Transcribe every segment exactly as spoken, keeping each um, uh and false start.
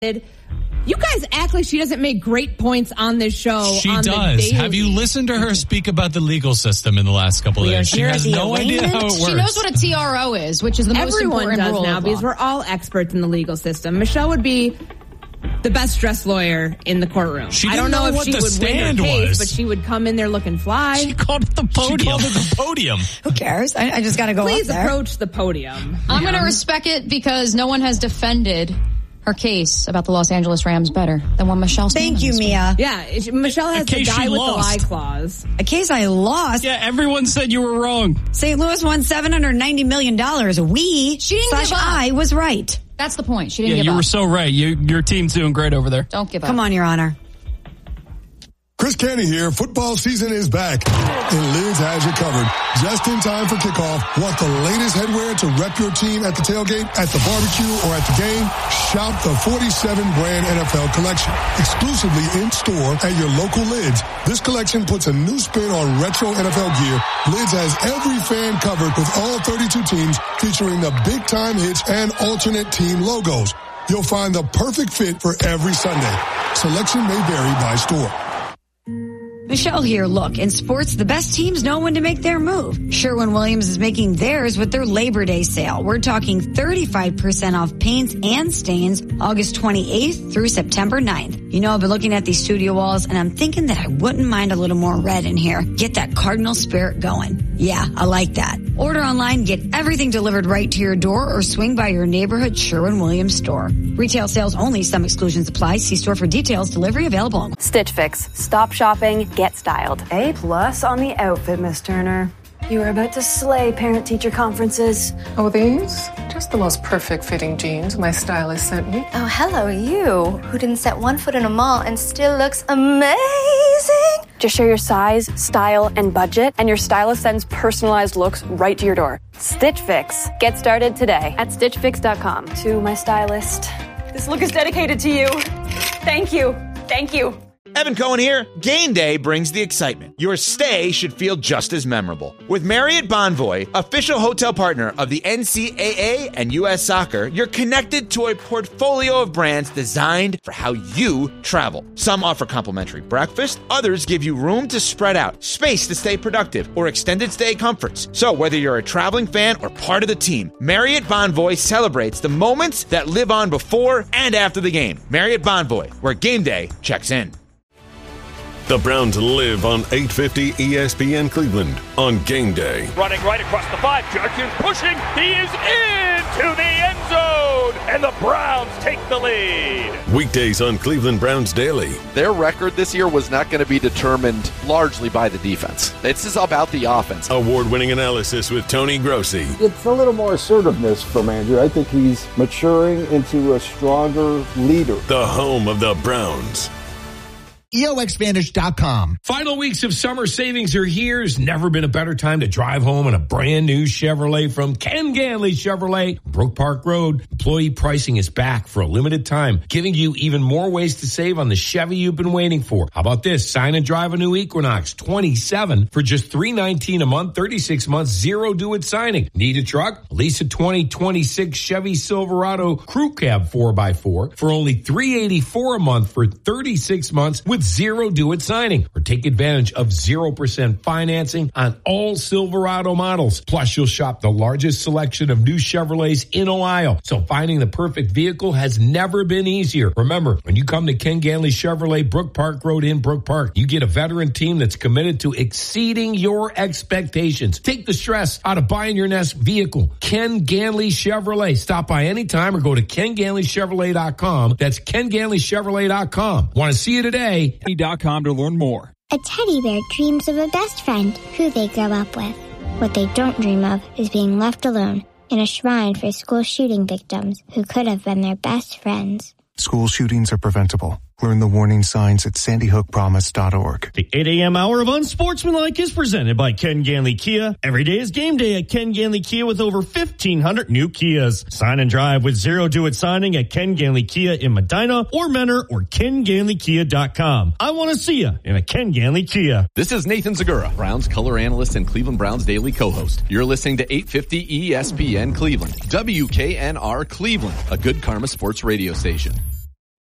You guys act like she doesn't make great points on this show. She on does. Have you listened to her speak about the legal system in the last couple of days? She has no idea how it works. She knows what a T R O is, which is the most Everyone important does rule now of because law. we're all experts in the legal system. Michelle would be the best dressed lawyer in the courtroom. She I don't didn't know, know if what she the would win her stand case, was. but she would come in there looking fly. She called it the podium. She called it the podium. Who cares? I, I just got to go Please up there. approach the podium. I'm going to respect it because no one has defended her case about the Los Angeles Rams better than what Michelle Sanders Thank you, did. Mia. Yeah, it- Michelle has A the case guy she with lost. the lie clause. A case I lost. Yeah, everyone said you were wrong. Saint Louis won seven hundred ninety million dollars. We, She didn't slash give up. I, was right. That's the point. She didn't Yeah, give you up. were so right. You, your team's doing great over there. Don't give up. Come on, Your Honor. Chris Canty here. Football season is back, and Lids has you covered. Just in time for kickoff. Want the latest headwear to rep your team at the tailgate, at the barbecue, or at the game? Shop the forty-seven brand N F L collection, exclusively in store at your local Lids. This collection puts a new spin on retro N F L gear. Lids has every fan covered with all thirty-two teams, featuring the big time hits and alternate team logos. You'll find the perfect fit for every Sunday. Selection may vary by store. Michelle here. Look, in sports, the best teams know when to make their move. Sherwin-Williams is making theirs with their Labor Day sale. We're talking thirty-five percent off paints and stains August twenty-eighth through September ninth. You know, I've been looking at these studio walls, and I'm thinking that I wouldn't mind a little more red in here. Get that Cardinal spirit going. Yeah, I like that. Order online, get everything delivered right to your door, or swing by your neighborhood Sherwin-Williams store. Retail sales only. Some exclusions apply. See store for details. Delivery available. Stitch Fix. Stop shopping, get styled. A plus on the outfit, Miss Turner. You were about to slay parent-teacher conferences. Oh, these? Just the most perfect fitting jeans my stylist sent me. Oh, hello, you, who didn't set one foot in a mall and still looks amazing. Just share your size, style, and budget, and your stylist sends personalized looks right to your door. Stitch Fix. Get started today at stitch fix dot com. To my stylist, this look is dedicated to you. Thank you. Thank you. Evan Cohen here. Game day brings the excitement. Your stay should feel just as memorable. With Marriott Bonvoy, official hotel partner of the N C double A and U S Soccer, you're connected to a portfolio of brands designed for how you travel. Some offer complimentary breakfast, others give you room to spread out, space to stay productive, or extended stay comforts. So whether you're a traveling fan or part of the team, Marriott Bonvoy celebrates the moments that live on before and after the game. Marriott Bonvoy, where game day checks in. The Browns live on eight fifty E S P N Cleveland on game day. Running right across the five. Judkins pushing. He is into the end zone. And the Browns take the lead. Weekdays on Cleveland Browns Daily. Their record this year was not going to be determined largely by the defense. This is about the offense. Award-winning analysis with Tony Grossi. It's a little more assertiveness from Andrew. I think he's maturing into a stronger leader. The home of the Browns. E O X Vantage dot com. Final weeks of summer savings are here. There's never been a better time to drive home in a brand new Chevrolet from Ken Ganley Chevrolet, Brook Park Road. Employee pricing is back for a limited time, giving you even more ways to save on the Chevy you've been waiting for. How about this? Sign and drive a new Equinox twenty-seven for just three hundred nineteen dollars a month, thirty-six months, zero due at signing. Need a truck? Lease a twenty twenty-six Chevy Silverado Crew Cab four by four for only three hundred eighty-four dollars a month for thirty-six months with zero due at signing, or take advantage of zero percent financing on all Silverado models. Plus, you'll shop the largest selection of new Chevrolets in Ohio. So finding the perfect vehicle has never been easier. Remember, when you come to Ken Ganley Chevrolet, Brook Park Road in Brook Park, you get a veteran team that's committed to exceeding your expectations. Take the stress out of buying your next vehicle. Ken Ganley Chevrolet. Stop by anytime or go to ken ganley chevrolet dot com. That's ken ganley chevrolet dot com. Want to see you today? dot com to learn more. A teddy bear dreams of a best friend who they grow up with. What they don't dream of is being left alone in a shrine for school shooting victims who could have been their best friends. School shootings are preventable. Learn the warning signs at sandy hook promise dot org. The eight a.m. hour of Unsportsmanlike is presented by Ken Ganley Kia. Every day is game day at Ken Ganley Kia with over fifteen hundred new Kias. Sign and drive with zero due at signing at Ken Ganley Kia in Medina or Menor or ken ganley kia dot com. I want to see you in a Ken Ganley Kia. This is Nathan Zagura, Browns color analyst and Cleveland Browns daily co-host. You're listening to eight fifty E S P N Cleveland, W K N R Cleveland, a Good Karma Sports radio station.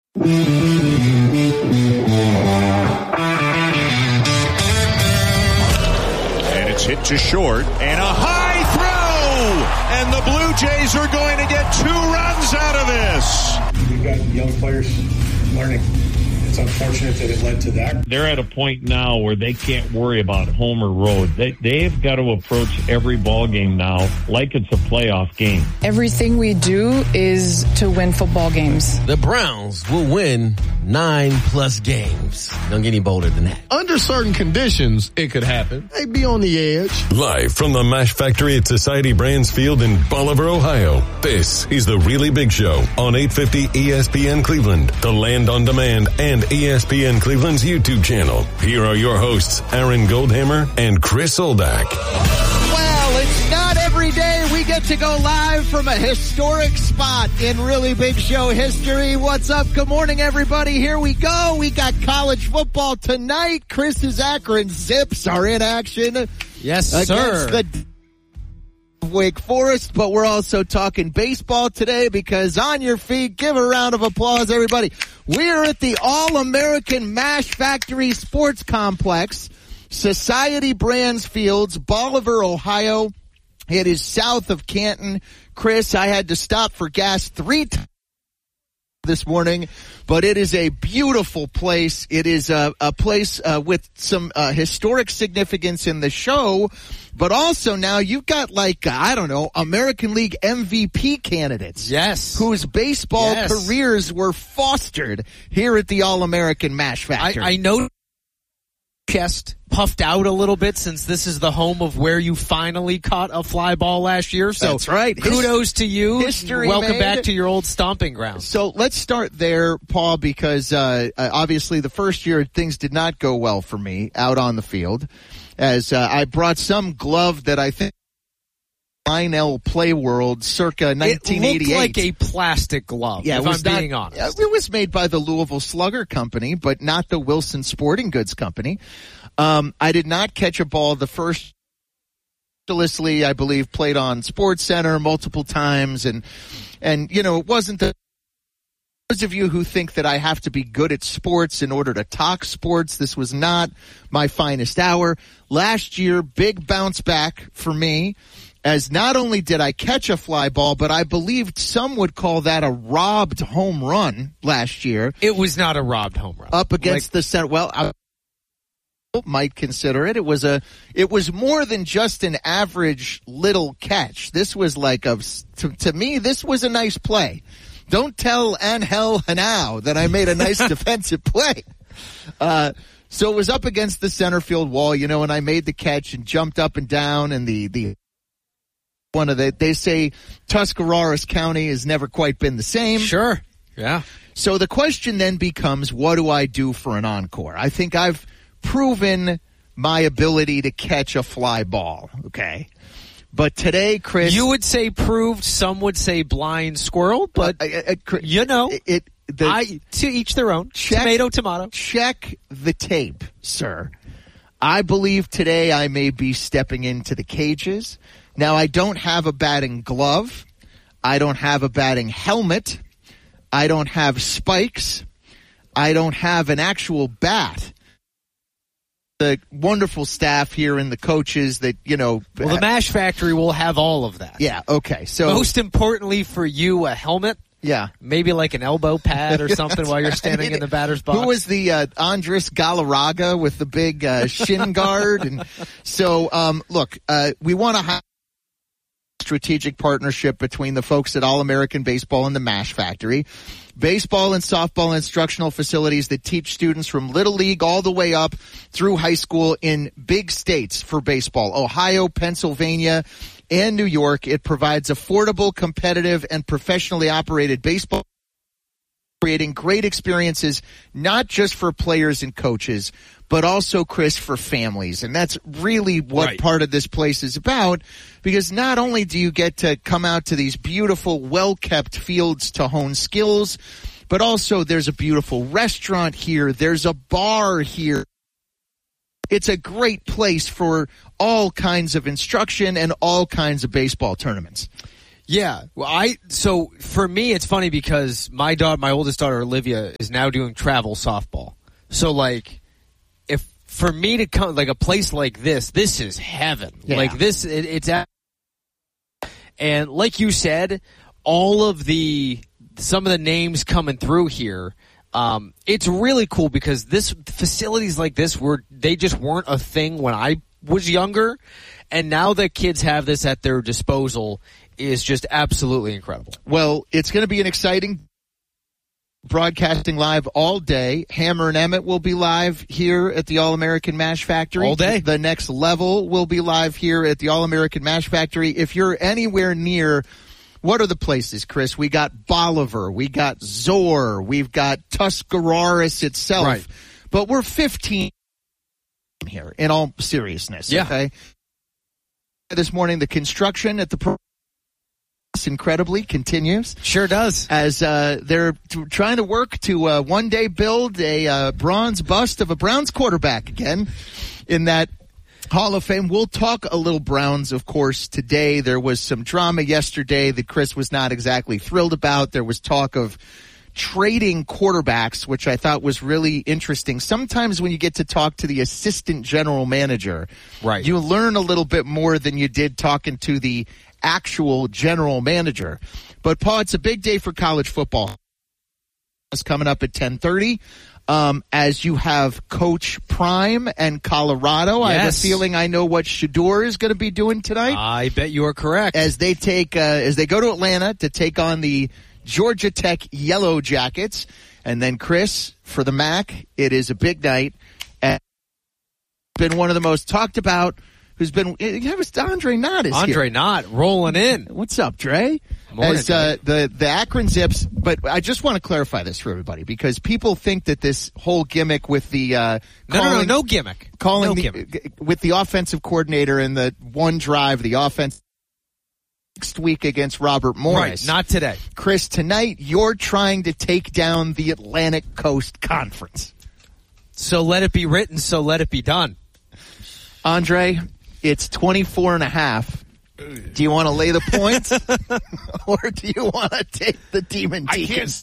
And it's hit to short, and a high throw! And the Blue Jays are going to get two runs out of this. We've got young players learning. It's unfortunate that it led to that. They're at a point now where they can't worry about home or road. They, they've got to approach every ball game now like it's a playoff game. Everything we do is to win football games. The Browns will win nine plus games. Don't get any bolder than that. Under certain conditions, it could happen. They'd be on the edge. Live from the Mash Factory at Society Brands Field in Bolivar, Ohio. This is the Really Big Show on eight fifty E S P N Cleveland, the Land on Demand, and E S P N Cleveland's YouTube channel. Here are your hosts, Aaron Goldhammer and Chris Oldak. Well, it's not every day we get to go live from a historic spot in Really Big Show history. What's up? Good morning, everybody. Here we go. We got college football tonight. Chris's Akron Zips are in action. Yes, against sir. The Wake Forest, but we're also talking baseball today because on your feet, give a round of applause, everybody. We're at the All-American Mash Factory Sports Complex, Society Brands Fields, Bolivar, Ohio. It is south of Canton. Chris, I had to stop for gas three times this morning, but it is a beautiful place. It is a, a place uh, with some uh, historic significance in the show, but also now you've got like, uh, I don't know, American League M V P candidates. Yes. Whose baseball yes. careers were fostered here at the All-American Mash Factory. I, I know chest puffed out a little bit since this is the home of where you finally caught a fly ball last year. So that's right. Kudos to you. History Welcome made. back to your old stomping ground. So let's start there, Paul, because uh, obviously the first year things did not go well for me out on the field, as uh, I brought some glove that I think Lionel Play World circa nineteen eighty-eight. It looked like a plastic glove, yeah, if it was I'm not, being honest. It was made by the Louisville Slugger Company, but not the Wilson Sporting Goods Company. Um, I did not catch a ball the first religiously, I believe, played on Sports Center multiple times, and and you know, it wasn't the those of you who think that I have to be good at sports in order to talk sports, this was not my finest hour. Last year, big bounce back for me, as not only did I catch a fly ball, but I believed some would call that a robbed home run last year. It was not a robbed home run. Up against like, the center. Well, I might consider it. It was a, it was more than just an average little catch. This was like a, to, to me, this was a nice play. Don't tell Angel Hanau that I made a nice defensive play. Uh, so it was up against the center field wall, you know, and I made the catch and jumped up and down, and the, the, one of the, they say Tuscarawas County has never quite been the same. Sure. Yeah. So the question then becomes, what do I do for an encore? I think I've proven my ability to catch a fly ball, okay? But today, Chris... You would say proved, some would say blind squirrel, but, uh, uh, uh, you know, it, it the, I, to each their own. Check, tomato, tomato. Check the tape, sir. I believe today I may be stepping into the cages. Now, I don't have a batting glove. I don't have a batting helmet. I don't have spikes. I don't have an actual bat. The wonderful staff here and the coaches that, you know... Well, the Mash Factory will have all of that. Yeah, okay. So most importantly for you, a helmet. Yeah. Maybe like an elbow pad or something while you're standing I mean, in the batter's box. Who was the uh, Andres Galarraga with the big uh, shin guard? And so, um, look, uh, we want to have strategic partnership between the folks at All-American Baseball and the Mash Factory. Baseball and softball instructional facilities that teach students from Little League all the way up through high school in big states for baseball. Ohio, Pennsylvania, and New York. It provides affordable, competitive, and professionally operated baseball, creating great experiences not just for players and coaches, but also, Chris, for families. And that's really what right. part of this place is about, because not only do you get to come out to these beautiful, well-kept fields to hone skills, but also there's a beautiful restaurant here. There's a bar here. It's a great place for all kinds of instruction and all kinds of baseball tournaments. Yeah. Well, I so for me, it's funny because my daughter, my oldest daughter Olivia, is now doing travel softball. So like, if for me to come like a place like this, this is heaven. Yeah. Like this, it, it's at, and like you said, all of the some of the names coming through here. Um, it's really cool because this facilities like this were they just weren't a thing when I was younger, and now that kids have this at their disposal is just absolutely incredible. Well, it's going to be an exciting broadcasting live all day. Hammer and Emmett will be live here at the All-American Mash Factory. All day. The Next Level will be live here at the All-American Mash Factory. If you're anywhere near, what are the places, Chris? We got Bolivar, we got Zor, we've got Tuscarawas itself. Right. But we're fifteen here, in all seriousness. Yeah. Okay. This morning, the construction at the pro- incredibly continues. Sure does. As uh, they're t- trying to work to uh, one day build a uh, bronze bust of a Browns quarterback again in that Hall of Fame. We'll talk a little Browns, of course, today. There was some drama yesterday that Chris was not exactly thrilled about. There was talk of trading quarterbacks, which I thought was really interesting. Sometimes when you get to talk to the assistant general manager, right, you learn a little bit more than you did talking to the actual general manager. But, Paul, it's a big day for college football. It's coming up at ten thirty. Um, as you have Coach Prime and Colorado. Yes. I have a feeling I know what Shedeur is going to be doing tonight. I bet you are correct. As they take, uh, as they go to Atlanta to take on the Georgia Tech Yellow Jackets. And then, Chris, for the M A C, it is a big night. And been one of the most talked about, who's been, it was Andre Knott is Andre here. Knott rolling in. What's up, Dre? Morning, As uh, the, the Akron Zips, but I just want to clarify this for everybody because people think that this whole gimmick with the uh, no, calling, no, no, no gimmick, calling no the, gimmick. with the offensive coordinator and the one drive, the offense next week against Robert Morris. Right, not today. Chris, tonight you're trying to take down the Atlantic Coast Conference. So let it be written, so let it be done. Andre, it's twenty-four and a half. Do you want to lay the points, or do you want to take the Demon Deacons? I can't,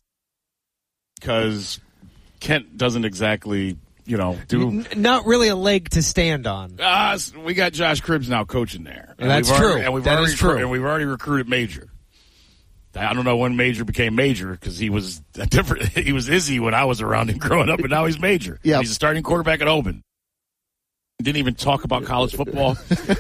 because Kent doesn't exactly, you know, do. N- not really a leg to stand on. Uh, we got Josh Cribbs now coaching there. And that's we've true. Already, and we've that already is true. And we've already recruited Major. I don't know when Major became Major because he was a different. He was Izzy when I was around him growing up, and now he's Major. Yeah, he's a starting quarterback at Auburn. Didn't even talk about college football.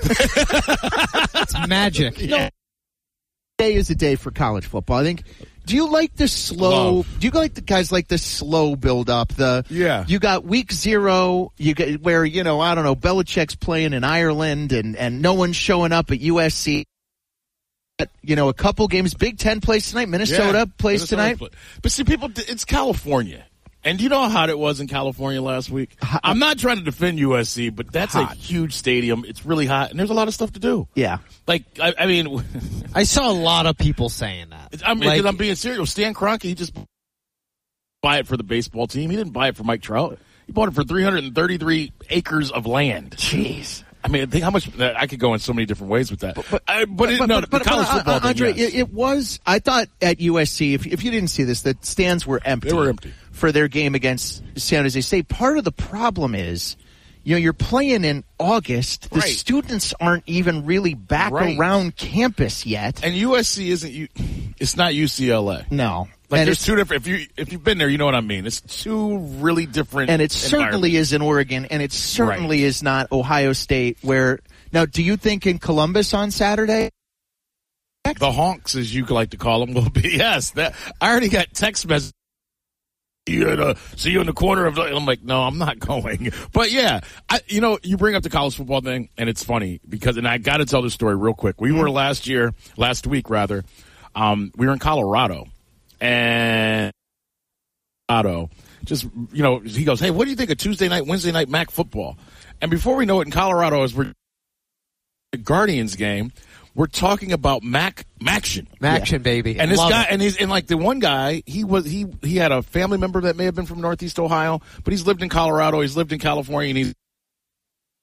It's magic. Yeah. Today is a day for college football. I think. Do you like the slow? Love. Do you like the guys like the slow build up? The yeah. You got week zero. You get where you know I don't know. Belichick's playing in Ireland and and no one's showing up at U S C. You know, a couple games. Big Ten plays tonight. Minnesota yeah. plays Minnesota tonight. Play. But see, people, it's California. And do you know how hot it was in California last week? I'm not trying to defend U S C, but that's hot. A huge stadium. It's really hot, and there's a lot of stuff to do. Yeah. Like, I, I mean... I saw a lot of people saying that. I mean, like, I'm being serious. Stan Kroenke, he just buy it for the baseball team. He didn't buy it for Mike Trout. He bought it for three hundred thirty-three acres of land. Jeez. I mean, think how much I could go in so many different ways with that. But, but, I, but, but, it, but, no, but, the but college but, football uh, thing, Andre, yes. it, it was. I thought at U S C, if if you didn't see this, the stands were empty. They were empty for their game against San Jose State. Part of the problem is, you know, you're playing in August. The right. students aren't even really back right. around campus yet. And U S C isn't. U- it's not U C L A. No. Like and there's two different. If you if you've been there, you know what I mean. It's two really different. And it certainly is in Oregon, and it certainly right. is not Ohio State. Where now, do you think in Columbus on Saturday? The honks, as you like to call them, will be yes. That I already got text messages. You uh, see you in the corner of. The, I'm like, no, I'm not going. But yeah, I, you know, you bring up the college football thing, and it's funny because, and I got to tell this story real quick. We were last year, last week rather. Um, we were in Colorado. And Otto, just, you know, he goes, hey, what do you think of Tuesday night, Wednesday night M A C football? And before we know it, in Colorado, as we're the Guardians game, we're talking about Mac Maction, Maction, yeah. baby. And this Love guy, it. and he's and like the one guy, he was he he had a family member that may have been from Northeast Ohio, but he's lived in Colorado, he's lived in California, and he's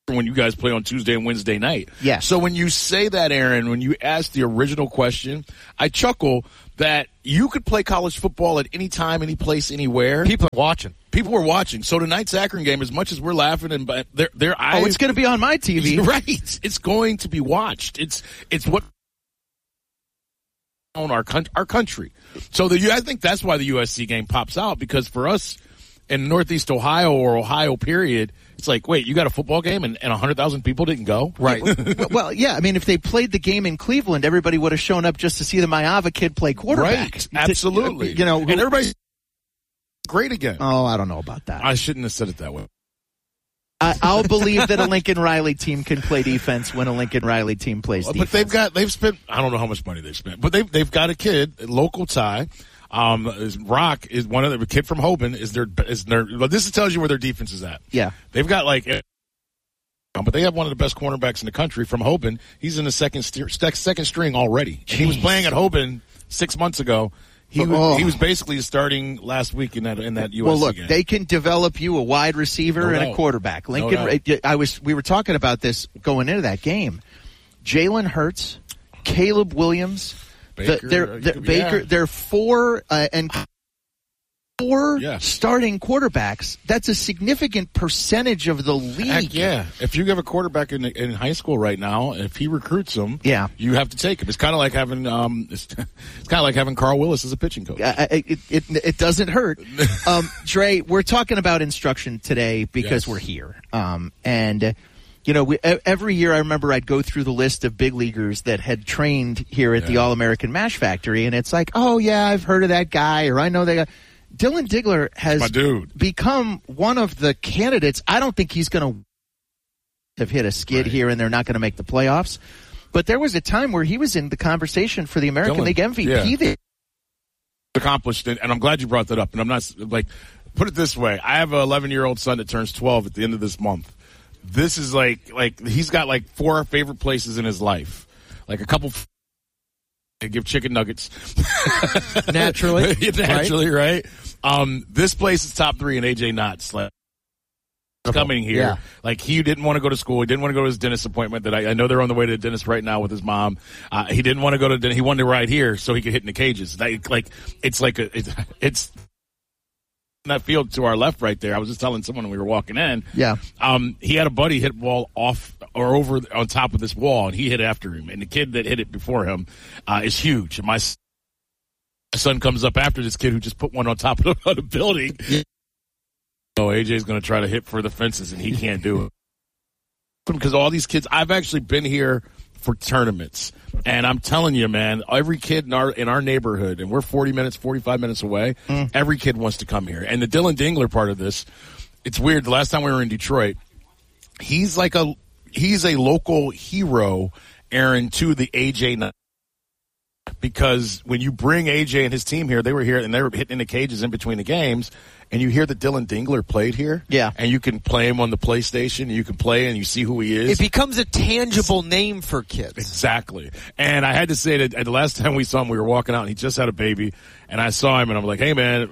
when you guys play on Tuesday and Wednesday night. Yeah. So when you say that, Aaron, when you ask the original question, I chuckle that you could play college football at any time, any place, anywhere. People are watching. People are watching. So tonight's Akron game, as much as we're laughing and their their eyes, oh, it's going to be on my T V, right? It's going to be watched. It's it's what on our our country. So the I think that's why the U S C game pops out, because for us in Northeast Ohio or Ohio period, it's like, wait, you got a football game and, and one hundred thousand people didn't go? Right. Well, yeah, I mean, if they played the game in Cleveland, everybody would have shown up just to see the Maava kid play quarterback. Right, absolutely. You know, and everybody's great again. Oh, I don't know about that. I shouldn't have said it that way. I, I'll believe that a Lincoln Riley team can play defense when a Lincoln Riley team plays defense. But they've got, they've spent, I don't know how much money they've spent, but they've, they've got a kid, a local tie. Um, is Rock is one of the, the kid from Hoban is their, is their, well, this tells you where their defense is at. Yeah. They've got like, but they have one of the best cornerbacks in the country from Hoban. He's in the second, steer, second string already. Jeez. He was playing at Hoban six months ago. He was, oh. he was basically starting last week in that in that U S C Well, look, game. they can develop you a wide receiver no and doubt. a quarterback. Lincoln, no I was we were talking about this going into that game. Jalen Hurts, Caleb Williams, Baker, the, they're, the, Baker. Yeah. They're four uh, and four yeah. starting quarterbacks. That's a significant percentage of the league. Heck yeah, if you have a quarterback in in high school right now, if he recruits them, yeah. you have to take him. It's kind of like having um, it's, it's kind of like having Carl Willis as a pitching coach. Uh, it, it it doesn't hurt. um, Dre, we're talking about instruction today because yes. we're here, um, and. Uh, You know, we, every year I remember I'd go through the list of big leaguers that had trained here at yeah. the All-American Mash Factory, and it's like, oh, yeah, I've heard of that guy, or I know that guy. Dylan Diggler has my dude. become one of the candidates. I don't think he's going to have hit a skid right. here, and they're not going to make the playoffs. But there was a time where he was in the conversation for the American Dylan, League M V P. Yeah. There. Accomplished it, and I'm glad you brought that up. And I'm not, like, put it this way. I have an eleven-year-old son that turns twelve at the end of this month. This is like, like he's got like four favorite places in his life. Like a couple, f- they give chicken nuggets. Naturally. Naturally, right? right? Um, this place is top three in A J Knott's. Like, coming here. Yeah. Like he didn't want to go to school. He didn't want to go to his dentist appointment that I, I know they're on the way to the dentist right now with his mom. Uh, he didn't want to go to dentist. He wanted to ride here so he could hit in the cages. Like, like it's like a, it's, it's, that field to our left right there. I was just telling someone when we were walking in. Yeah. Um, he had a buddy hit ball off or over on top of this wall, and he hit after him. And the kid that hit it before him uh, is huge. And my son comes up after this kid who just put one on top of the, of the building. So A J's going to try to hit for the fences, and he can't do it. Because all these kids, I've actually been here for tournaments. And I'm telling you, man, every kid in our in our neighborhood, and we're forty minutes, forty-five minutes away, mm. every kid wants to come here. And the Dylan Dingler part of this, it's weird. The last time we were in Detroit, he's like a he's a local hero, Aaron, to the A J. Because when you bring A J and his team here, they were here and they were hitting the cages in between the games. And you hear that Dylan Dingler played here. Yeah. And you can play him on the PlayStation. And you can play and you see who he is. It becomes a tangible name for kids. Exactly. And I had to say that the last time we saw him, we were walking out and he just had a baby. And I saw him and I'm like, hey, man.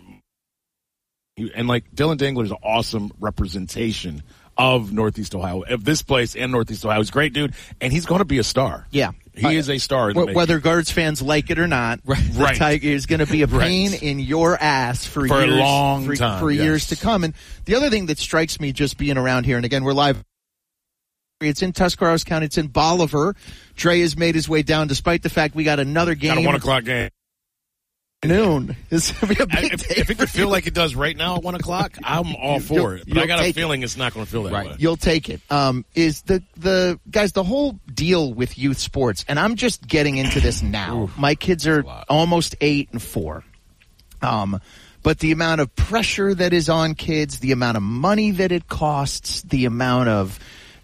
And like Dylan Dingler is an awesome representation of Northeast Ohio, of this place and Northeast Ohio. He's a great dude. And he's going to be a star. Yeah. He uh, is a star. In w- whether Guards fans like it or not, right. the right. Tiger is going to be a pain right. in your ass for, for years, a long for, time, for yes. years to come. And the other thing that strikes me just being around here, and again, we're live. It's in Tuscarawas County. It's in Bolivar. Dre has made his way down, despite the fact we got another game. Got a one o'clock game. Noon. It's gonna be a big if, day if it could feel like it does right now at one o'clock, I'm all for you'll, it. But I got a feeling it. it's not going to feel that right. way. You'll take it. Um, is the the guys the whole deal with youth sports? And I'm just getting into this now. Oof, My kids are almost eight and four. Um, but the amount of pressure that is on kids, the amount of money that it costs, the amount of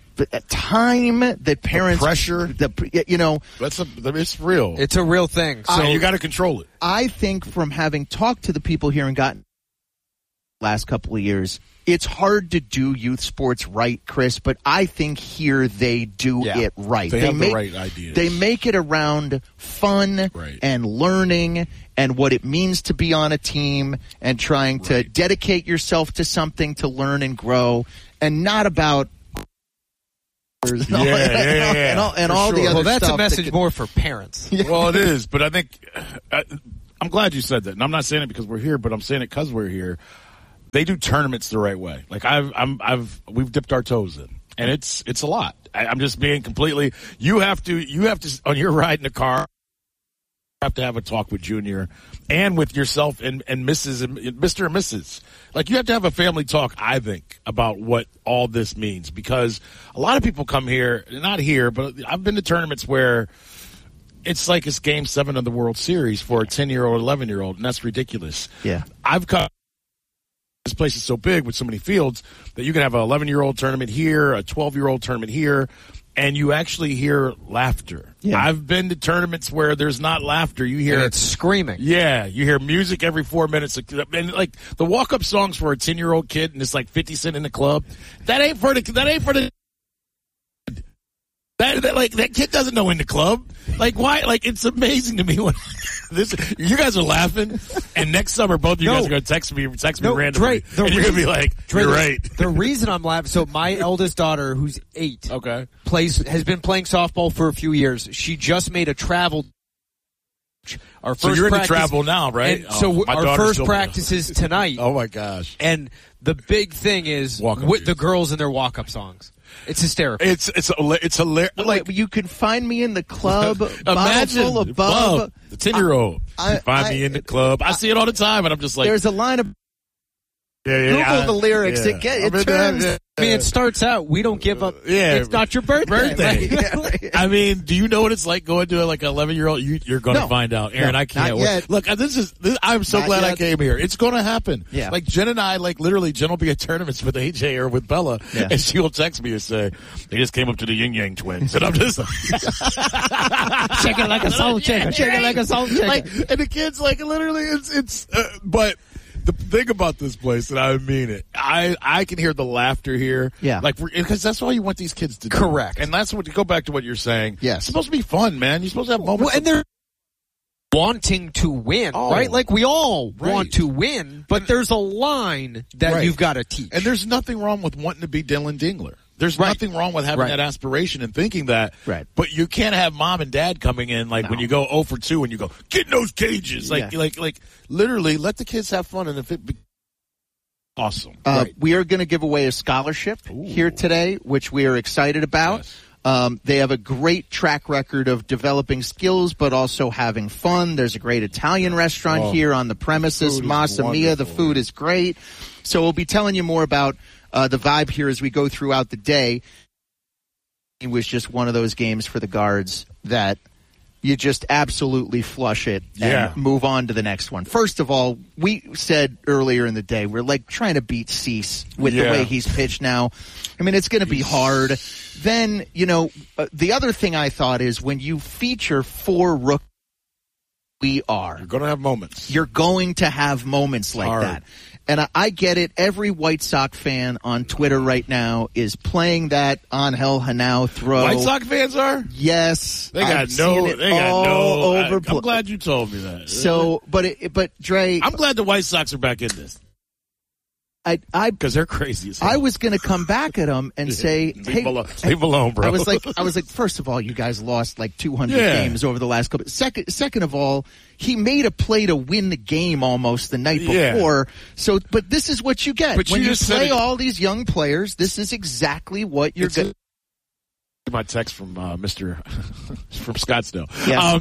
time that parents the pressure, the you know, that's a it's real. It's a real thing. So uh, you got to control it. I think from having talked to the people here and gotten last couple of years, it's hard to do youth sports right, Chris. But I think here they do yeah. it right. They, they have make, the right ideas. They make it around fun right. and learning and what it means to be on a team and trying to right. dedicate yourself to something to learn and grow, and not about and Yeah, all, yeah, and all, yeah, yeah. and all, and For all the sure. other Well, that's stuff a message that could- more for parents. Well, it is, but I think I, I'm glad you said that. And I'm not saying it because we're here, but I'm saying it because we're here. They do tournaments the right way. Like I've, I'm, I've, we've dipped our toes in, and it's, it's a lot. I, I'm just being completely. You have to, you have to on your ride in the car. You have to have a talk with Junior and with yourself and, and Missus and Mister and Missus Like you have to have a family talk, I think, about what all this means, because a lot of people come here, not here, but I've been to tournaments where it's like it's game seven of the World Series for a ten year old, eleven year old, and that's ridiculous. Yeah. I've come. This place is so big with so many fields that you can have an eleven year old tournament here, a twelve year old tournament here, and you actually hear laughter. Yeah. I've been to tournaments where there's not laughter. You hear And it's screaming. Yeah, you hear music every four minutes. And like the walk up songs for a ten year old kid, and it's like fifty Cent in the club. That ain't for the. That ain't for the. That, that like that kid doesn't know In the Club. Like why? Like it's amazing to me when this. You guys are laughing, and next summer both of you No. guys are going to text me, text me No, randomly, Dre, the and you're going to be reason- like, Dre, "You're the- right." The reason I'm laughing, so my eldest daughter, who's eight, Okay. plays has been playing softball for a few years. She just made a travel. Our first So you're in the practice- travel now, right? And so Oh, my our daughter's first still- practice is tonight. Oh my gosh! And the big thing is Walk-up with the girls and their walk-up songs. It's hysterical. It's it's it's hilarious. Like you can find me in the club, bottle Imagine full of bub. Bub, the ten year old. I- Find I- me in the club. I see it all the time, and I'm just like, There's a line of yeah, yeah, Google I- the lyrics. yeah. It, get, I'm it in turns. that- I mean, it starts out, we don't give up. Yeah. It's not your birthday. Birthday. Like- I mean, do you know what it's like going to like an eleven year old? You, you're going to No. find out, Aaron. No, I can't not wait. yet. Look, this is. This, I'm so Not glad I yet. came here. It's going to happen. Yeah. Like Jen and I, like literally, Jen will be at tournaments with A J or with Bella, Yeah. and she will text me and say, "They just came up to the Yin Yang twins," and I'm just like, Shake it like a salt shaker. Shake it like a salt shaker. like, and the kids like literally, it's it's. Uh, but the thing about this place, and I mean it, I I can hear the laughter here. Yeah. like because that's all you want these kids to do. Correct. And that's what to go back to what you're saying. Yes. It's supposed to be fun, man. You're supposed to have moments. Well, and they're wanting to win, Oh. right? Like we all Right. want to win, but there's a line that Right. you've got to teach. And there's nothing wrong with wanting to be Dylan Dingler. There's Right. nothing wrong with having Right. that aspiration and thinking that. Right. But you can't have mom and dad coming in like when you go oh for two and you go, get in those cages. Like, Yeah. like, like, literally let the kids have fun, and if it be awesome. Uh, right. We are going to give away a scholarship here today, which we are excited about. Yes. Um, they have a great track record of developing skills, but also having fun. There's a great Italian restaurant Oh, here on the premises, food is Masa Mia. The wonderful. food is great. So we'll be telling you more about uh, the vibe here as we go throughout the day. It was just one of those games for the Guards that you just absolutely flush it and Yeah. move on to the next one. First of all, we said earlier in the day, we're like trying to beat Cease with the Yeah. way he's pitched now. I mean, it's going to be hard. Then, you know, uh, the other thing I thought is when you feature four rookies, we are. You're going to have moments. You're going to have moments like Hard. that. And I, I get it. Every White Sox fan on Twitter right now is playing that Angel Hanau throw. White Sox fans are? Yes. They got I've no, seen it they got all no. over I, pl- I'm glad you told me that. So, but it, but Dre, I'm glad the White Sox are back in this. I, I, because they're crazy as hell. I was going to come back at him and say, leave hey, alone, leave alone, bro. I was like, I was like, first of all, you guys lost like two hundred Yeah. games over the last couple. Second, second of all, he made a play to win the game almost the night Yeah. before. So, but this is what you get But when you you, just said play it- all these young players. This is exactly what you're It's going. my text from uh, Mister from Scottsdale. Yes. Um,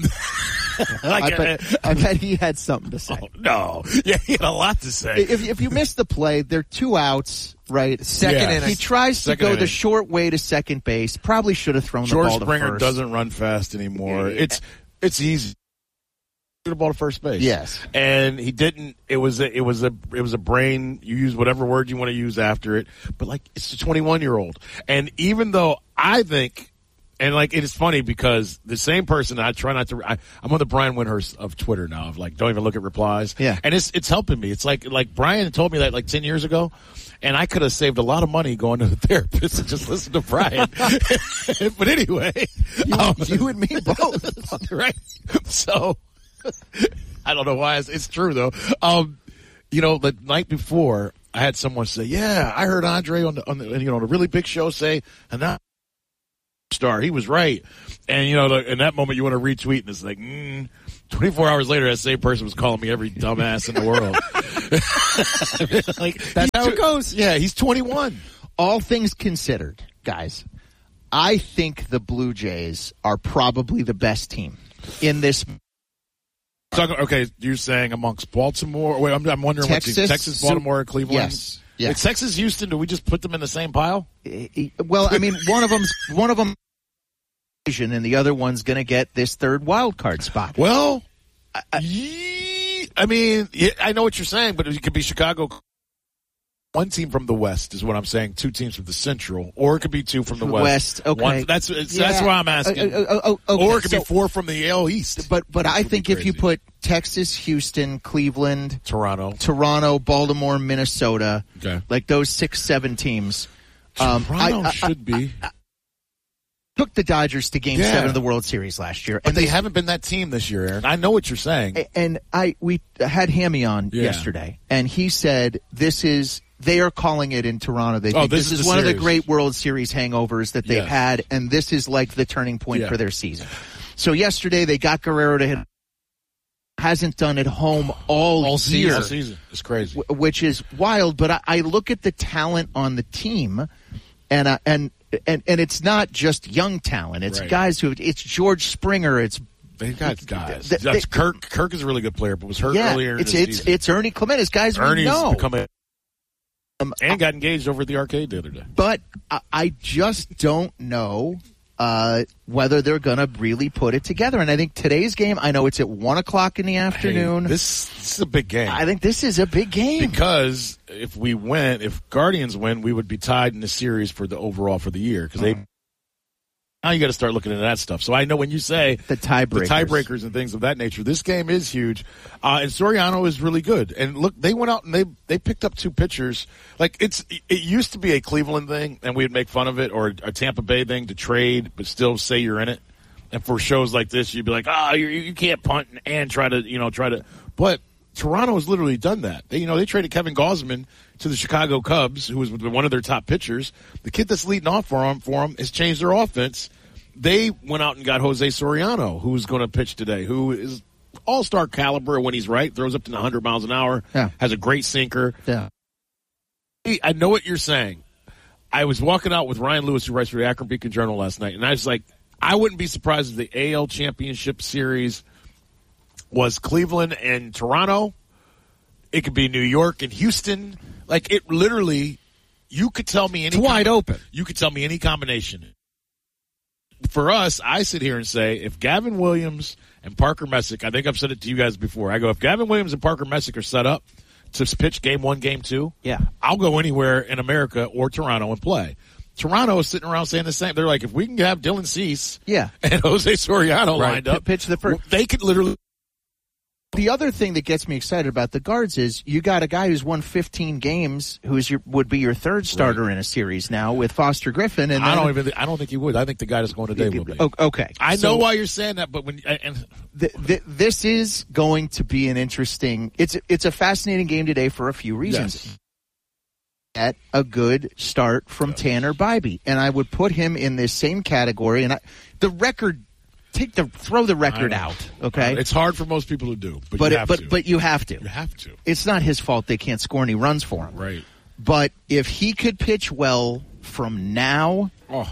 I, like, bet, I bet he had something to say. oh, no, yeah, he had a lot to say. If, if you miss the play, they're two outs, right? Second Yeah. inning. He tries to Second go the inning. short way to second base. Probably should have thrown George the ball to Springer first. doesn't run fast anymore. Yeah. It's it's easy. Get the ball to first base. Yes. and he didn't. It was a, it was a it was a brain. You use whatever word you want to use after it, but like it's a twenty-one year old, and even though I think. And like it is funny because the same person I try not to. I, I'm on the Brian Windhurst of Twitter now. Of like, don't even look at replies. Yeah. and it's it's helping me. It's like like Brian told me that like ten years ago, and I could have saved a lot of money going to the therapist and just listen to Brian. But anyway, You, um, you and me both. right? So I don't know why it's, it's true though. Um, you know, the night before I had someone say, "Yeah, I heard Andre on the on the you know on a really big show say," and now. star. He was right. And, you know, the, in that moment, you want to retweet, and it's like, mm. twenty-four hours later, that same person was calling me every dumbass in the world. Like, that's how it goes. Yeah, he's twenty-one. All things considered, guys, I think the Blue Jays are probably the best team in this. Talking, okay, you're saying amongst Baltimore. Wait, I'm, I'm wondering Texas, what team, Texas, Baltimore, Cleveland. Yes, yes. It's Texas, Houston. Do we just put them in the same pile? Well, I mean, one of them's one of them, and the other one's going to get this third wild card spot. Well, I, I, I mean, I know what you're saying, but it could be Chicago. One team from the West is what I'm saying. Two teams from the Central, or it could be two from the West. West, okay. One, that's that's yeah. why I'm asking. Uh, uh, uh, okay. Or it could so, be four from the A L East. But but I think if you put Texas, Houston, Cleveland, Toronto, Toronto, Baltimore, Minnesota, okay. like those six, seven teams, um, Toronto I, I, should be. I, I, took the Dodgers to Game yeah. Seven of the World Series last year, but and they, they haven't been that team this year, Aaron. I know what you're saying. And I we had Hammy on yeah. yesterday, and he said this is. They are calling it in Toronto. They think oh, this, this is, is one series. of the great World Series hangovers that they've yes. had, and this is like the turning point yeah. for their season. So yesterday they got Guerrero to hit. Hasn't done at home all, all season. year. All season. It's crazy. Which is wild, but I, I look at the talent on the team, and uh, and and and it's not just young talent. It's right. guys who. It's George Springer. It's They've got guys. Th- That's they, Kirk. Kirk is a really good player, but was hurt yeah, earlier in it's the it's season. it's Ernie Clemente. Guys Ernie's we know. becoming. Um, and got engaged over at the arcade the other day. But I, I just don't know uh, whether they're going to really put it together. And I think today's game, I know it's at one o'clock in the afternoon. Hey, this, this is a big game. I think this is a big game. Because if we win, if Guardians win, we would be tied in the series for the overall for the year. Because they now you got to start looking into that stuff. So I know when you say the tiebreakers, the tiebreakers and things of that nature, this game is huge. Uh, and Soriano is really good. And look, they went out and they they picked up two pitchers. Like it's it used to be a Cleveland thing, and we'd make fun of it, or a Tampa Bay thing to trade, but still say you're in it. And for shows like this, you'd be like, ah, oh, you you can't punt and try to you know try to. But Toronto has literally done that. They you know they traded Kevin Gausman to the Chicago Cubs, who was one of their top pitchers. The kid that's leading off for them for them has changed their offense. They went out and got Jose Soriano, who's going to pitch today, who is all-star caliber when he's right, throws up to one hundred miles an hour, yeah. has a great sinker. Yeah. I know what you're saying. I was walking out with Ryan Lewis, who writes for the Akron Beacon Journal last night, and I was like, I wouldn't be surprised if the A L Championship Series was Cleveland and Toronto. It could be New York and Houston. Like, it literally, you could tell me any it's wide com- open. You could tell me any combination. For us, I sit here and say, if Gavin Williams and Parker Messick, I think I've said it to you guys before, I go, if Gavin Williams and Parker Messick are set up to pitch game one, game two, yeah, I'll go anywhere in America or Toronto and play. Toronto is sitting around saying the same. They're like, if we can have Dylan Cease yeah. and Jose Soriano right. lined up, pitch the first. They could literally. The other thing that gets me excited about the Guards is you got a guy who's won fifteen games, who's your would be your third starter right. in a series now with Foster Griffin. And I then, don't even. I don't think he would. I think the guy that's going today will be. Okay, I so, know why you're saying that, but when and the, the, this is going to be an interesting. It's it's a fascinating game today for a few reasons. Yes. At a good start from yes. Tanner Bybee, and I would put him in this same category. And I, the record. Take the throw the record out, okay? It's hard for most people to do, but, but you it, have but to. but you have to. You have to. It's not his fault they can't score any runs for him, right? But if he could pitch well from now, oh.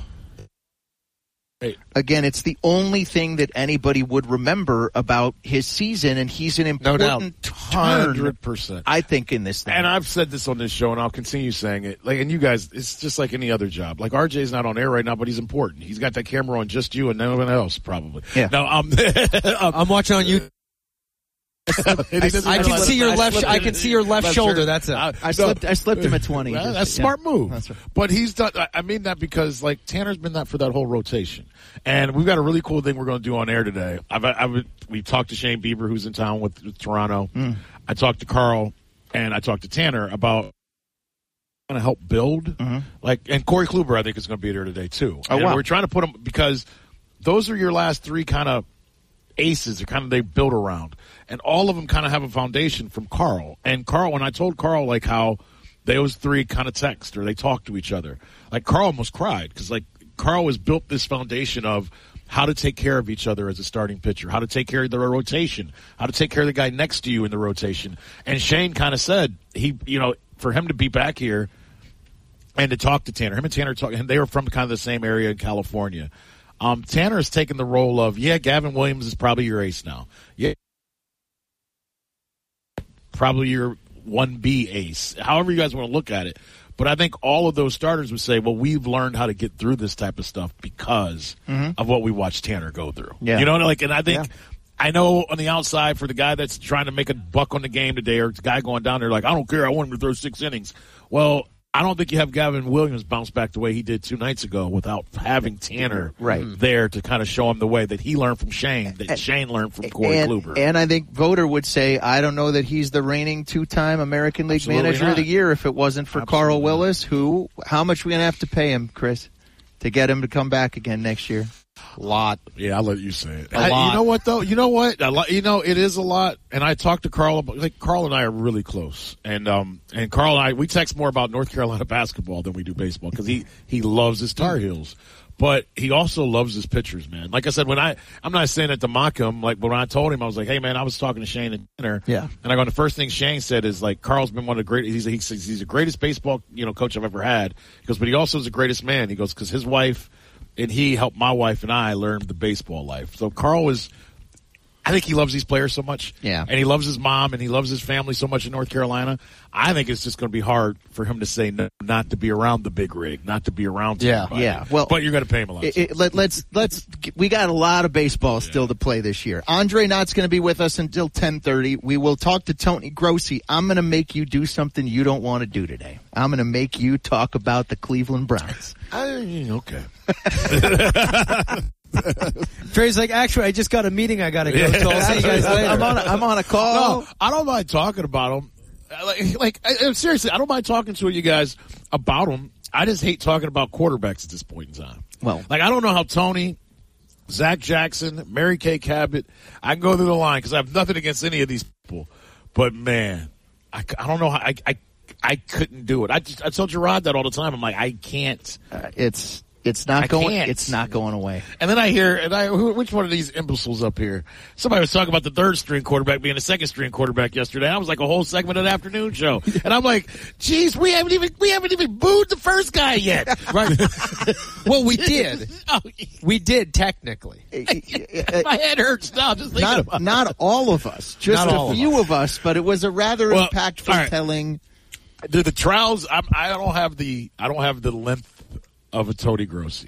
hey. again, it's the only thing that anybody would remember about his season, and he's an important no turn, one hundred percent, I think, in this thing. And I've said this on this show, and I'll continue saying it. Like, and you guys, it's just like any other job. Like, R J's not on air right now, but he's important. He's got that camera on just you and no one else, probably. Yeah. Now, um, I'm watching on you. I, I can see your left. I can see your left, left shoulder. Shirt. That's it. I, I slipped. I slipped him at twenty. Well, just, that's a yeah. smart move. That's right. But he's done. I mean that because like Tanner's been that for that whole rotation, and we've got a really cool thing we're going to do on air today. I've, I've we talked to Shane Bieber, who's in town with, with Toronto. Mm. I talked to Carl, and I talked to Tanner about going to help build. Mm-hmm. Like, and Corey Kluber, I think is going to be there today too. Oh and wow! We're trying to put them because those are your last three kind of aces are kind of they build around, and all of them kind of have a foundation from Carl. And Carl, when I told Carl like how those three kind of text or they talk to each other, like Carl almost cried because like Carl has built this foundation of how to take care of each other as a starting pitcher, how to take care of the rotation, how to take care of the guy next to you in the rotation. And Shane kind of said, he, you know, for him to be back here and to talk to Tanner, him and Tanner talk, and they were from kind of the same area in California. Um, Tanner has taken the role of, yeah, Gavin Williams is probably your ace now. Yeah, probably your one B ace, however you guys want to look at it. But I think all of those starters would say, well, we've learned how to get through this type of stuff because mm-hmm. of what we watched Tanner go through. Yeah. You know, like, and I think, yeah. I know on the outside for the guy that's trying to make a buck on the game today, or the guy going down there like, I don't care, I want him to throw six innings. Well, I don't think you have Gavin Williams bounce back the way he did two nights ago without having Tanner right. there to kind of show him the way that he learned from Shane, that and, Shane learned from Corey and, Kluber. And I think Voter would say, I don't know that he's the reigning two-time American League Absolutely Manager not. of the Year if it wasn't for Absolutely Carl not. Willis, who, how much are we going to have to pay him, Chris, to get him to come back again next year? A lot. Yeah, I'll let you say it. A I, lot. You know what, though? You know what? A lot, you know, it is a lot. And I talked to Carl about, like, Carl and I are really close. And, um, and Carl and I, we text more about North Carolina basketball than we do baseball because he, he loves his Tar Heels. But he also loves his pitchers, man. Like I said, when I, I'm not saying it to mock him, like, but when I told him, I was like, hey, man, I was talking to Shane at dinner. Yeah. And I go, the first thing Shane said is, like, Carl's been one of the great, he's, he's, he's the greatest baseball, you know, coach I've ever had. He goes, but he also is the greatest man. He goes, because his wife, and he helped my wife and I learn the baseball life. So Carl is, I think he loves these players so much. Yeah. And he loves his mom and he loves his family so much in North Carolina. I think it's just going to be hard for him to say no, not to be around the big rig, not to be around Yeah, everybody. yeah. Well, but you're going to pay him a lot. It, it, let, let's let's we got a lot of baseball still to play this year. Andre Knott's going to be with us until ten thirty. We will talk to Tony Grossi. I'm going to make you do something you don't want to do today. I'm going to make you talk about the Cleveland Browns. I, okay. Trey's like, actually, I just got a meeting I got to go to. I'll see you guys later. I'm on a, I'm on a call. No, I don't mind talking about them. Like, like I, seriously, I don't mind talking to you guys about them. I just hate talking about quarterbacks at this point in time. Well, like I don't know how Tony, Zach Jackson, Mary Kay Cabot, I can go through the line because I have nothing against any of these people. But man, I, I don't know how I, I I couldn't do it. I just I tell Gerard that all the time. I'm like, I can't. Uh, it's. It's not I going. can't. It's not going away. And then I hear, and I, who, which one of these imbeciles up here? Somebody was talking about the third string quarterback being a second string quarterback yesterday. I was like a whole segment of the afternoon show, and I'm like, geez, we haven't even we haven't even booed the first guy yet. Right. Well, we did. We did technically. My head hurts now just thinking Not, about it. not all of us, just Not a all of few of us, but it was a rather Well, impactful all right. telling. The, the trials, I'm, I don't have the I don't have the length of a Tony Grossi.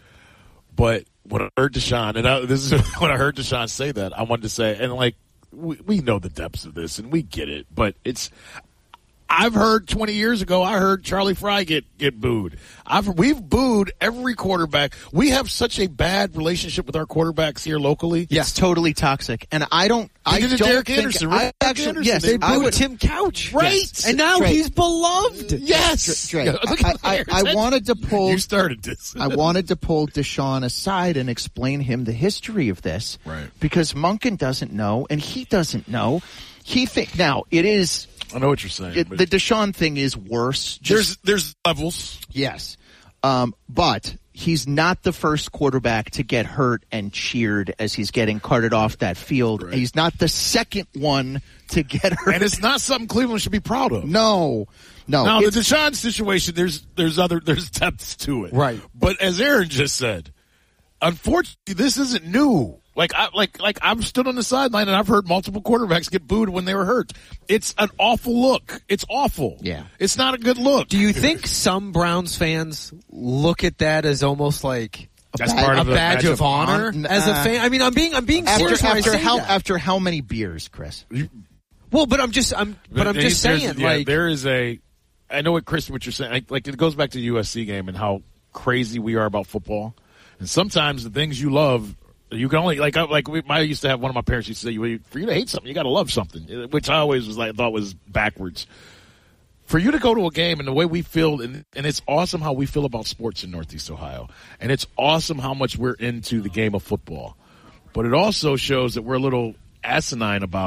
But when I heard Deshaun, and I, this is when I heard Deshaun say that, I wanted to say, and like, we, we know the depths of this, and we get it, but it's, I've heard twenty years ago, I heard Charlie Fry get, get booed. I've, we've booed every quarterback. We have such a bad relationship with our quarterbacks here locally. It's totally toxic, and I don't. I did it to don't Derek think Anderson, I right? actually, Anderson, yes, they I Booed would. Tim Couch. Right. Yes. And now Trey. he's beloved. Yes. Trey, Yeah, look I, at I, the I players. wanted to pull. You started this. I wanted to pull Deshaun aside and explain him the history of this, Right. because Monken doesn't know, and he doesn't know. He think now it is. I know what you're saying. It, but the Deshaun thing is worse. there's Just, there's levels. yes, um, but he's not the first quarterback to get hurt and cheered as he's getting carted off that field. Right. He's not the second one to get hurt. And it's not something Cleveland should be proud of. no, no. Now the it's- Deshaun situation, there's there's other there's depths to it, Right. But as Aaron just said, unfortunately, this isn't new. Like I like like I've stood on the sideline and I've heard multiple quarterbacks get booed when they were hurt. It's an awful look. It's awful. Yeah. It's not a good look. Do you think some Browns fans look at that as almost like a, That's badge, part of a the badge of honor hon- as a uh, fan? I mean, I'm being I'm being after, serious when I after say how that. after how many beers, Chris? Well, but I'm just I'm but I'm just There's- saying yeah, like there is a. I know what Chris, what you're saying. Like, like it goes back to the U S C game and how crazy we are about football. And sometimes the things you love. You can only like I, like we, I used to have one of my parents used to say, well, for you to hate something, you got to love something, which I always was like thought was backwards. For you to go to a game and the way we feel, and, and it's awesome how we feel about sports in Northeast Ohio, and it's awesome how much we're into the game of football. But it also shows that we're a little asinine about it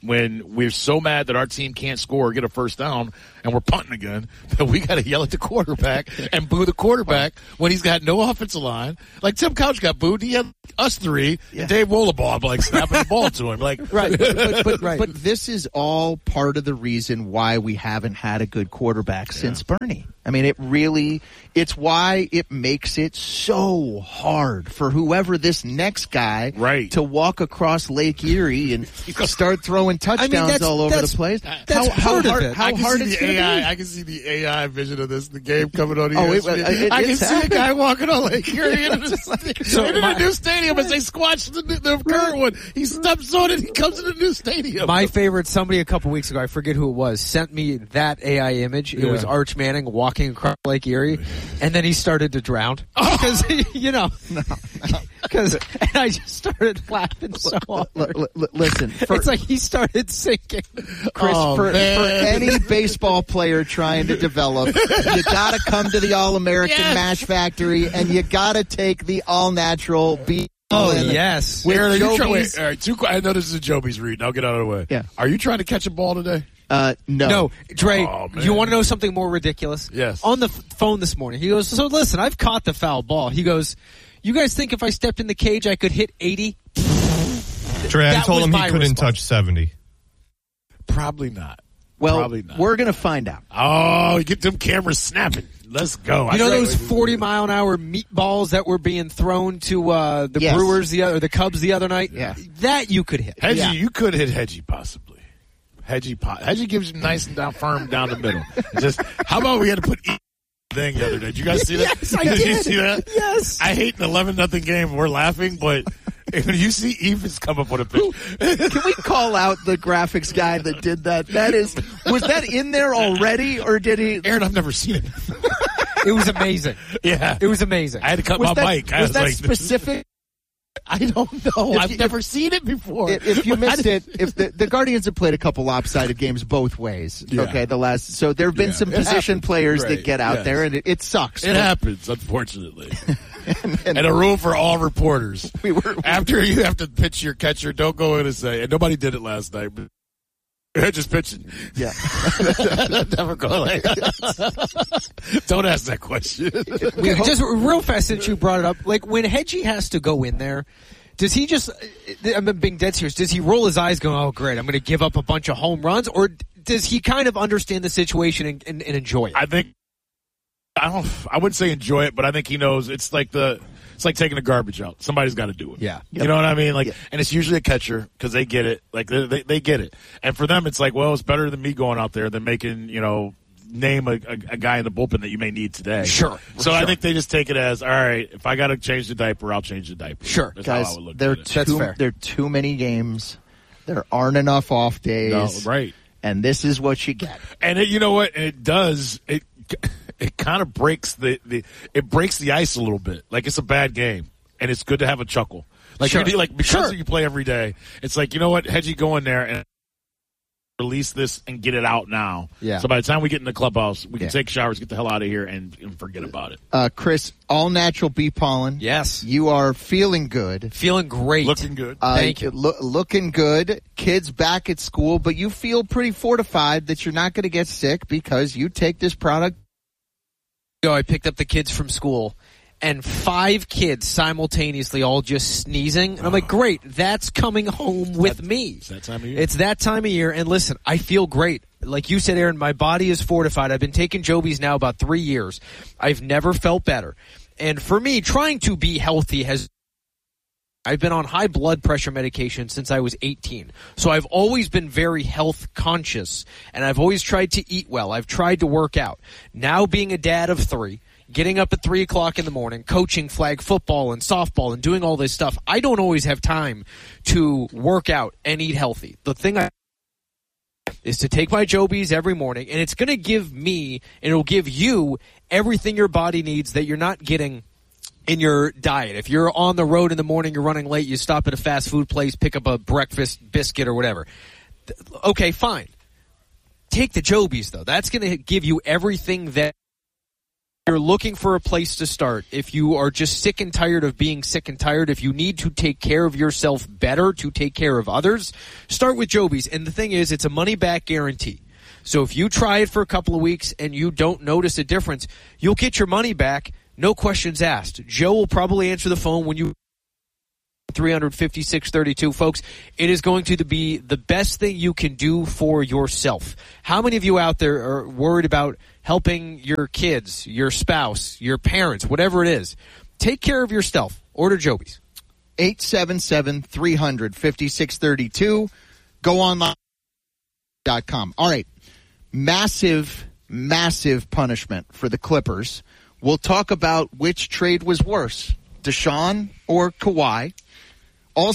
when we're so mad that our team can't score or get a first down and we're punting again that we got to yell at the quarterback and boo the quarterback when he's got no offensive line. Like Tim Couch got booed. He had us three yeah. and Dave Wollabob like snapping the ball to him. Like right, but, but, but, right. but this is all part of the reason why we haven't had a good quarterback yeah. since Bernie. I mean, it really, it's why it makes it so hard for whoever this next guy right. to walk across Lake Erie and start throwing touchdowns I mean, all over the place. That's how, how hard, it. how I hard it's the A I, be. I can see the A I vision of this, the game coming on. Oh, it, it, I can it's see happened. a guy walking on Lake Erie in a, so in my, a new stadium as they squash the, the current one. He steps on it. He comes to the new stadium. My favorite, somebody a couple weeks ago, I forget who it was, sent me that A I image. It yeah. was Arch Manning walking across Lake Erie. And then he started to drown because oh. you know, because no, no. and I just started laughing so hard. L- l- l- listen, for, it's like he started sinking. Chris, oh, for, for any baseball player trying to develop, you got to come to the All American yes. Mash Factory, and you got to take the all natural beef. Oh yes, Where are you trying? Wait, all right, two, I know this is a Joby's read. I'll get out of the way. Yeah, are you trying to catch a ball today? Uh, no. No, Dre, oh, you want to know something more ridiculous? Yes. On the f- phone this morning, he goes, so listen, I've caught the foul ball. He goes, you guys think if I stepped in the cage I could hit eighty? Dre, I told him he couldn't response. touch seventy. Probably not. Well, Probably not. We're going to find out. Oh, get them cameras snapping. Let's go. You I know those forty mile an hour meatballs that were being thrown to uh, the yes. Brewers the other, the Cubs the other night? Yeah. That you could hit. Hedgie, yeah. you could hit Hedgie possibly. Hedgie, Hedgie gives you nice and down, firm down the middle. It's just, how about we had to put E thing the other day? Did you guys see that? Yes, I did. did. You see that? Yes. I hate an eleven nothing game. We're laughing, but when you see Eves come up with a pitch. Can we call out the graphics guy that did that? That is, was that in there already, or did he? Aaron, I've never seen it. It was amazing. Yeah. It was amazing. I had to cut was my that, mic. I was, was that like, specific? I don't know. If I've you, never if, seen it before. If, if you missed it, if the, the Guardians have played a couple lopsided games both ways. Yeah. Okay, the last so there have been yeah. some It position happens. players right. that get out yes. there, and it, it sucks. It but, happens, unfortunately. and, and, and a rule for all reporters: we were, after you have to pitch your catcher, don't go in and say. And nobody did it last night. But just pitching. Yeah. Never go like that. Don't ask that question. We hope- just real fast, since you brought it up, like when Hedgie has to go in there, does he just, I'm being dead serious, does he roll his eyes going, oh great, I'm going to give up a bunch of home runs, or does he kind of understand the situation and, and, and enjoy it? I think, I don't, I wouldn't say enjoy it, but I think he knows it's like the, it's like taking the garbage out. Somebody's got to do it. Yeah. You know what I mean? Like, yeah. and it's usually a catcher because they get it. Like, they, they they get it. And for them, it's like, well, it's better than me going out there than making, you know, name a, a, a guy in the bullpen that you may need today. Sure. So sure. I think they just take it as, all right, if I got to change the diaper, I'll change the diaper. Sure. That's Guys, how I would look there at are it. too, there are too many games. There aren't enough off days. No, right. And this is what you get. And it, you know what? And it does. It it kind of breaks the, the it breaks the ice a little bit. Like it's a bad game, and it's good to have a chuckle. Like sure. you like because sure. you play every day. It's like, you know what? Hedgie, go in there and release this and get it out now. Yeah. So by the time we get in the clubhouse, we can yeah. take showers, get the hell out of here, and, and forget about it. Uh, Chris, all natural bee pollen. Yes. You are feeling good. Feeling great. Looking good. Uh, Thank you. Lo- looking good. Kids back at school, but you feel pretty fortified that you're not going to get sick because you take this product. I picked up the kids from school, and five kids simultaneously all just sneezing. And I'm like, great, that's coming home with me. It's that time of year. It's that time of year, and listen, I feel great. Like you said, Aaron, my body is fortified. I've been taking Joby's now about three years. I've never felt better. And for me, trying to be healthy has... I've been on high blood pressure medication since I was eighteen. So I've always been very health conscious, and I've always tried to eat well. I've tried to work out. Now being a dad of three, getting up at three o'clock in the morning, coaching flag football and softball and doing all this stuff, I don't always have time to work out and eat healthy. The thing I is to take my Joby's every morning, and it's going to give me, and it'll give you everything your body needs that you're not getting in your diet. If you're on the road in the morning, you're running late, you stop at a fast food place, pick up a breakfast biscuit or whatever. Okay, fine. Take the Joby's, though. That's going to give you everything that you're looking for a place to start, if you are just sick and tired of being sick and tired, if you need to take care of yourself better to take care of others, start with Joby's. And the thing is, it's a money-back guarantee. So if you try it for a couple of weeks and you don't notice a difference, you'll get your money back, no questions asked. Joe will probably answer the phone when you three hundred fifty-six thirty-two. Folks, it is going to be the best thing you can do for yourself. How many of you out there are worried about helping your kids, your spouse, your parents, whatever it is? Take care of yourself. Order Joby's. eight seven seven, three hundred, fifty-six thirty-two. Go online dot com. All right. Massive, massive punishment for the Clippers. We'll talk about which trade was worse, Deshaun or Kawhi.